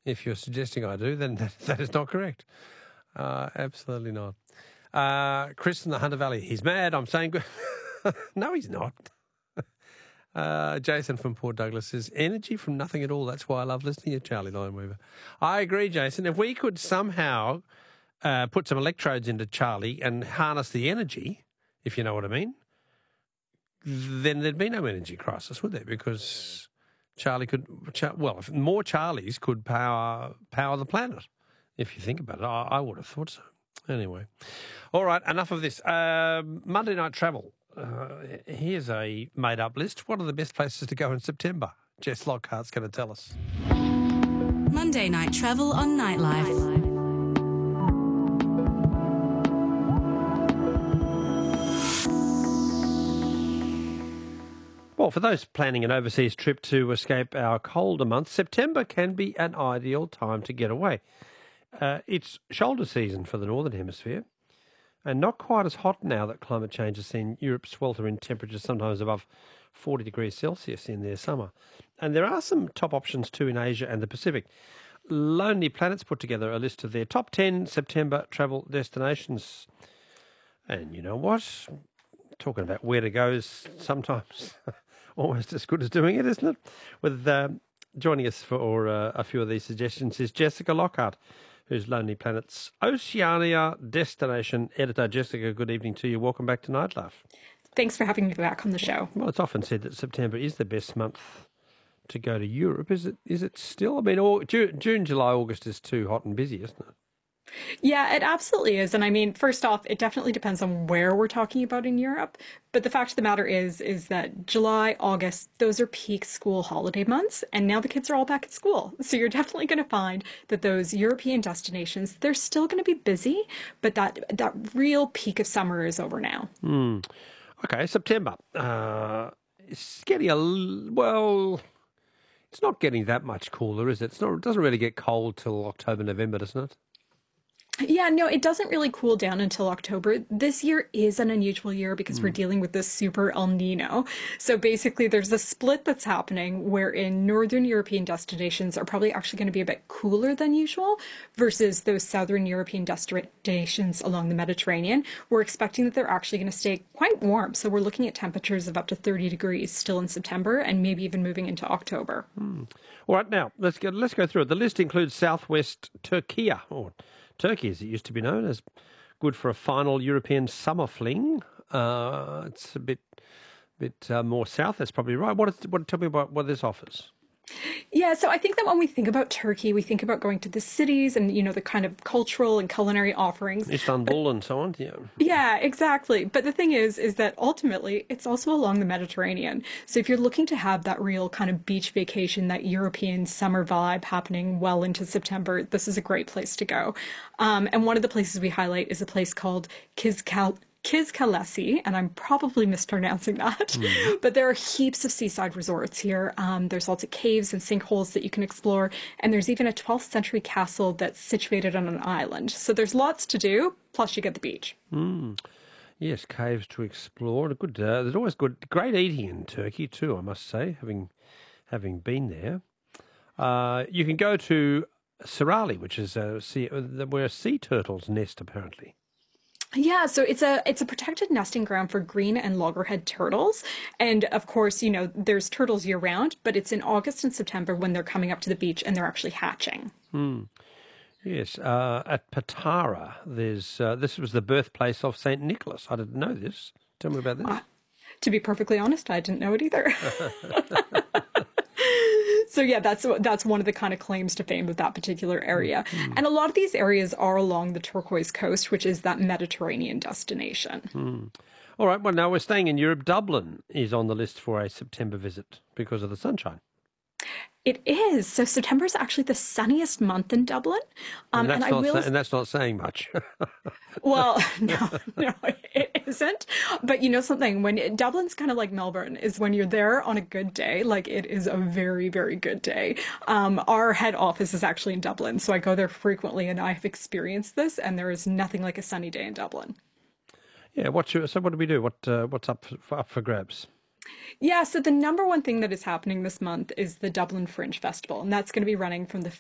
If you're suggesting I do, then that is not correct. Absolutely not. Chris in the Hunter Valley, he's mad. I'm saying good. No, he's not. Jason from Port Douglas says, energy from nothing at all. That's why I love listening to Charlie Lineweaver. I agree, Jason. If we could somehow put some electrodes into Charlie and harness the energy, if you know what I mean, then there'd be no energy crisis, would there? Because Charlie could, if more Charlies could power the planet. If you think about it, I would have thought so. Anyway. All right, enough of this. Monday night travel. Here's a made-up list. What are the best places to go in September? Jess Lockhart's going to tell us. Monday night travel on Nightlife. Well, for those planning an overseas trip to escape our colder months, September can be an ideal time to get away. It's shoulder season for the Northern Hemisphere, and not quite as hot now that climate change has seen Europe swelter in temperatures sometimes above 40 degrees Celsius in their summer. And there are some top options too in Asia and the Pacific. Lonely Planets put together a list of their top 10 September travel destinations. And you know what? Talking about where to go is sometimes almost as good as doing it, isn't it? With joining us for a few of these suggestions is Jessica Lockhart, who's Lonely Planet's Oceania Destination Editor. Jessica, good evening to you. Welcome back to Nightlife. Thanks for having me back on the show. Well, it's often said that September is the best month to go to Europe. Is it still? I mean, June, July, August is too hot and busy, isn't it? Yeah, it absolutely is. And I mean, first off, it definitely depends on where we're talking about in Europe. But the fact of the matter is that July, August, those are peak school holiday months. And now the kids are all back at school. So you're definitely going to find that those European destinations, they're still going to be busy. But that real peak of summer is over now. Okay, September. It's getting it's not getting that much cooler, is it? It doesn't really get cold till October, November, doesn't it? Yeah, no, it doesn't really cool down until October. This year is an unusual year because we're dealing with this super El Nino. So basically there's a split that's happening wherein Northern European destinations are probably actually going to be a bit cooler than usual versus those Southern European destinations along the Mediterranean. We're expecting that they're actually going to stay quite warm. So we're looking at temperatures of up to 30 degrees still in September and maybe even moving into October. All right, now let's go through it. The list includes Southwest Turkey, or Turkey as it used to be known, as good for a final European summer fling. It's a bit more south. That's probably right. Tell me about what this offers. Yeah, so I think that when we think about Turkey, we think about going to the cities and, the kind of cultural and culinary offerings. Istanbul and so on, yeah. Yeah, exactly. But the thing is that ultimately it's also along the Mediterranean. So if you're looking to have that real kind of beach vacation, that European summer vibe happening well into September, this is a great place to go. And one of the places we highlight is a place called Kizkalesi, and I'm probably mispronouncing that, but there are heaps of seaside resorts here. There's lots of caves and sinkholes that you can explore, and there's even a 12th century castle that's situated on an island. So there's lots to do, plus you get the beach. Yes, caves to explore. There's always great eating in Turkey too, I must say, having been there. You can go to Sirali, which is where sea turtles nest, apparently. Yeah, so it's a protected nesting ground for green and loggerhead turtles. And of course, there's turtles year round, but it's in August and September when they're coming up to the beach and they're actually hatching. Yes, at Patara, this was the birthplace of St. Nicholas. I didn't know this. Tell me about this. To be perfectly honest, I didn't know it either. So yeah, that's one of the kind of claims to fame of that particular area. And a lot of these areas are along the Turquoise Coast, which is that Mediterranean destination. All right, well, now we're staying in Europe. Dublin is on the list for a September visit because of the sunshine. It is. So September is actually the sunniest month in Dublin. And that's not saying much. Well, no, it isn't. But you know something, Dublin's kind of like Melbourne, is when you're there on a good day, like it is a very, very good day. Our head office is actually in Dublin, so I go there frequently and I have experienced this, and there is nothing like a sunny day in Dublin. Yeah, what do we do? What's up for grabs? Yeah, so the number one thing that is happening this month is the Dublin Fringe Festival, and that's going to be running from the